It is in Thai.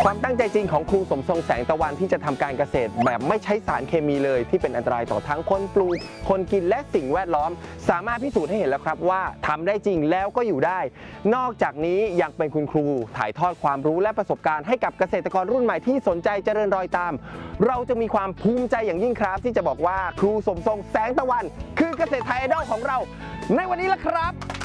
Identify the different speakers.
Speaker 1: ความตั้งใจจริงของครูสมทรงแสงตะวันที่จะทำการเกษตรแบบไม่ใช้สารเคมีเลยที่เป็นอันตรายต่อทั้งคนปลูกคนกินและสิ่งแวดล้อมสามารถพิสูจน์ให้เห็นแล้วครับว่าทำได้จริงแล้วก็อยู่ได้นอกจากนี้ยังเป็นคุณครูถ่ายทอดความรู้และประสบการณ์ให้กับเกษตรกรรุ่นใหม่ที่สนใจเจริญรอยตามเราจะมีความภูมิใจอย่างยิ่งครับที่จะบอกว่าครูสมทรงแสงตะวันคือเกษตรไทยไอดอลของเราในวันนี้ละครับ